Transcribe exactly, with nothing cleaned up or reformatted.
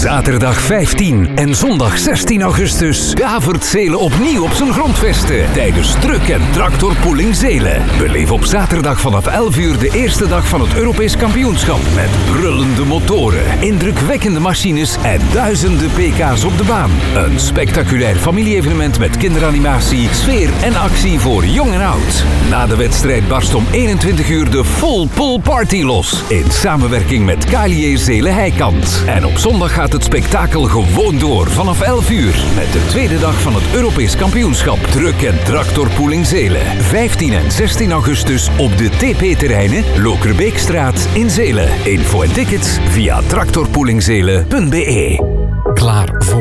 Zaterdag vijftien en zondag zestien augustus davert Zelen opnieuw op zijn grondvesten tijdens Truck en Tractorpooling Zelen. Beleef op zaterdag vanaf elf uur de eerste dag van het Europees kampioenschap met brullende motoren, indrukwekkende machines en duizenden pk's op de baan. Een spectaculair familie-evenement met kinderanimatie, sfeer en actie voor jong en oud. Na de wedstrijd barst om eenentwintig uur de full pool party los in samenwerking met K L J Zelen Heikant. En op zondag gaat het spektakel gewoon door vanaf elf uur met de tweede dag van het Europees kampioenschap Truck en Tractorpooling Zelen. vijftien en zestien augustus op de T P-terreinen Lokerbeekstraat in Zelen. Info en tickets via tractorpoolingzelen punt be. Klaar voor